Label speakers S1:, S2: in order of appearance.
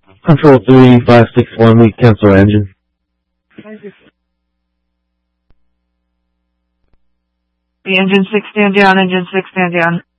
S1: Control 3561, we cancel engine.
S2: The engine 6 stand down, engine 6 stand down.